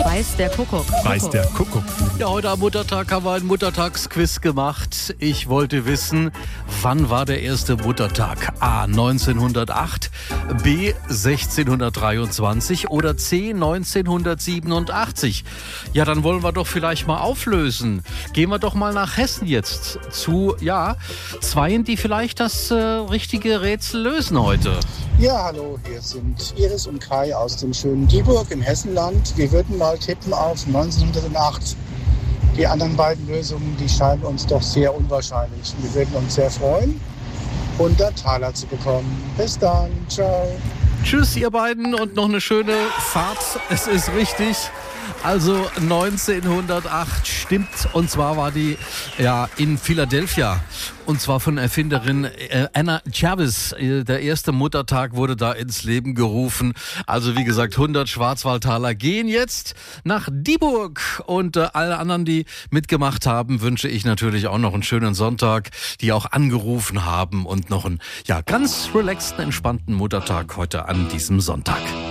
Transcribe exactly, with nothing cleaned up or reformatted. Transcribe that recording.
Weiß der Kuckuck. Weiß der Kuckuck. Ja, heute am Muttertag haben wir einen Muttertagsquiz gemacht. Ich wollte wissen, wann war der erste Muttertag? A. neunzehnhundertacht, B. sechzehnhundertdreiundzwanzig oder C. neunzehnhundertsiebenundachtzig? Ja, dann wollen wir doch vielleicht mal auflösen. Gehen wir doch mal nach Hessen jetzt zu, ja, zweien, die vielleicht das äh, richtige Rätsel lösen heute. Ja, hallo, hier sind Iris und Kai aus dem schönen Dieburg im Hessenland. Wir würden mal tippen auf neunzehnhundertacht. Die anderen beiden Lösungen, die scheinen uns doch sehr unwahrscheinlich. Wir würden uns sehr freuen, hundert Taler zu bekommen. Bis dann, ciao. Tschüss, ihr beiden, und noch eine schöne Fahrt. Es ist richtig. Also neunzehnhundertacht stimmt, und zwar war die ja in Philadelphia, und zwar von Erfinderin äh, Anna Jarvis. Äh, der erste Muttertag wurde da ins Leben gerufen. Also wie gesagt, hundert Schwarzwaldtaler gehen jetzt nach Dieburg, und äh, alle anderen, die mitgemacht haben, wünsche ich natürlich auch noch einen schönen Sonntag, die auch angerufen haben, und noch einen ja ganz relaxten, entspannten Muttertag heute an diesem Sonntag.